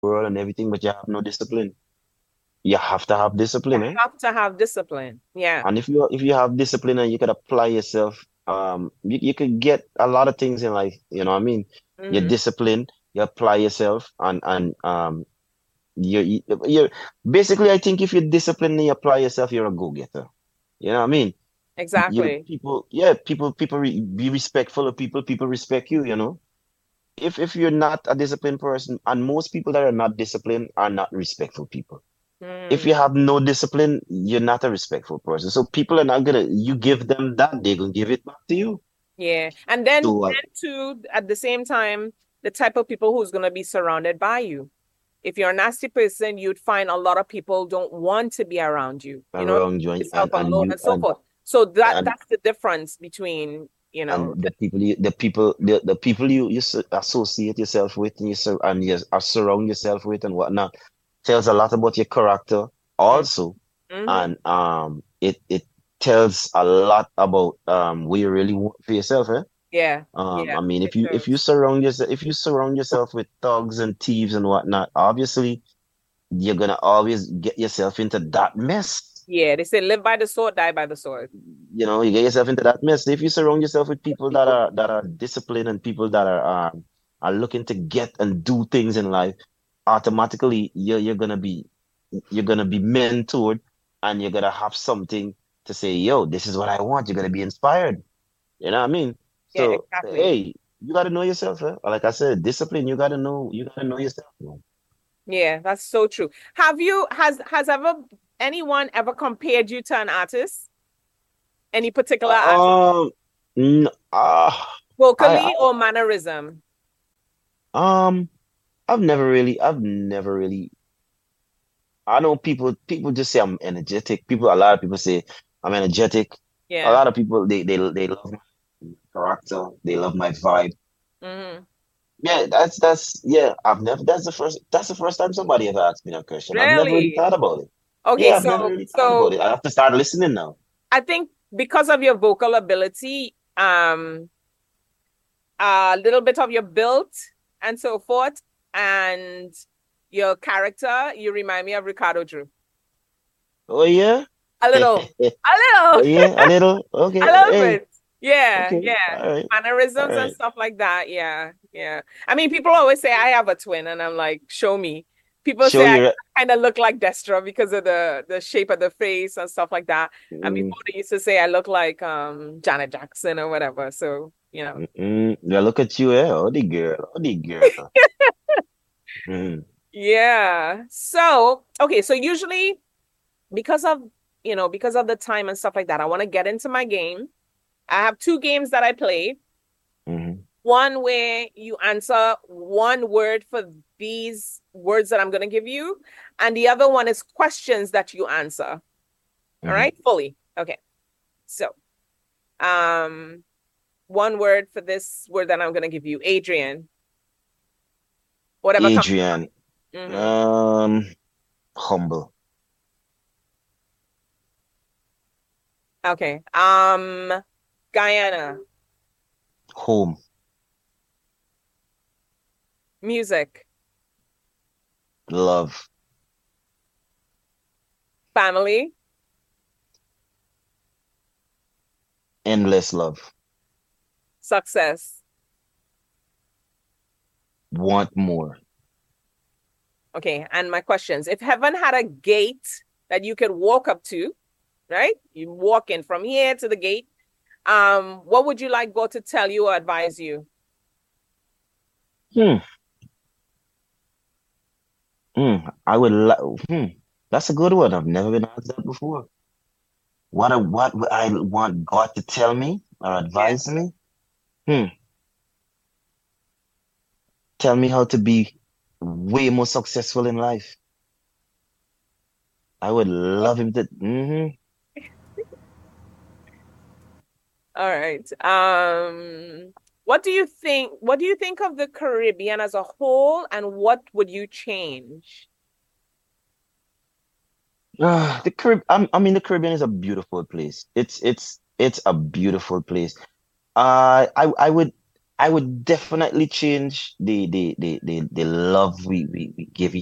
world and everything, but you have no discipline. You have to have You discipline, eh? have to have discipline. Yeah. And if you have discipline and you could apply yourself, you could get a lot of things in life. You know what I mean? You're Hmm. disciplined, you apply yourself, and you basically, I think if you're disciplined and you apply yourself, you're a go-getter. You know what I mean? Exactly. People, yeah, be respectful of people. People respect you. You know, if you're not a disciplined person, and most people that are not disciplined are not respectful people. If you Mm. have no discipline, you're not a respectful person. So people are not gonna, you give them that, they're gonna give it back to you. Yeah. And then, So too, at the same time, the type of people who's going to be surrounded by you. If you're a nasty person, you'd find a lot of people don't want to be around you, around you, yourself and alone you and so forth. So and that's the difference between, and the people you associate yourself with, and surround yourself with and whatnot, tells a lot about your character mm, also. hmm. And it tells a lot about what you really want for yourself, eh? Yeah, yeah, I mean, it if you surround yourself with thugs and thieves and whatnot, obviously you're gonna always get yourself into that mess. Yeah, they say live by the sword, die by the sword. You know, you get yourself into that mess. If you surround yourself with people that are disciplined and people that are looking to get and do things in life, automatically you're gonna be mentored, and you're gonna have something to say, yo, this is what I want. You're gonna be inspired. You know what I mean? Yeah, So, exactly. hey, you gotta know yourself, eh? Like I said, discipline, you gotta know yourself, man. Yeah, that's so true. Has ever anyone ever compared you to an artist? Any particular artist? Um, n- uh, I Vocally or mannerism? um I've never really I know people just say I'm energetic. A lot of people say I'm energetic. A Yeah. lot of people they love my character, they love my vibe. Hmm. Yeah, that's yeah, I've never that's the first time somebody ever asked me that question. I've never really Really? thought about it. Okay, Yeah, I've never so really thought about it. I have to start listening now. I think because of your vocal ability, a little bit of your build and so forth, and your character, you remind me of Ricardo Drew. Oh yeah? A little, a Oh little, yeah, a little. a Okay. little Hey, bit. Yeah, okay. yeah. All right. All Mannerisms and right. stuff like that. Yeah, yeah. I mean, people always say I have a twin, and I'm like, show me. People Show say I your kind of look like Destra because of the shape of the face and stuff like that. And mm, before they used to say I look like Janet Jackson or whatever. So, yeah, look at you, eh? Oh the girl. Oh the girl. Mm, Yeah. So, okay, so usually because of, because of the time and stuff like that, I want to get into my game. I have two games that I play. mm, One where you answer one word for these words that I'm going to give you, and the other one is questions that you answer. All mm. right, fully. Okay. So, um, one word for this word that I'm going to give you, Adrian. Whatever comes. Adrian. Mm-hmm. Um, humble. Okay. Guyana, Home. music, Love. family, Endless love. success. Want more. Okay. And my questions. If heaven had a gate that you could walk up to, right? You walk in from here to the gate. What would you like God to tell you or advise you? Hmm. Hmm. I would hmm. That's a good one. I've never been asked that before. What would I want God to tell me or Yeah. advise me? Hmm. Tell me how to be way more successful in life. I would love him to. All right. What do you think of the Caribbean as a whole, and what would you change? I mean, the Caribbean is a beautiful place. It's a beautiful place. I would. I would definitely change the love we give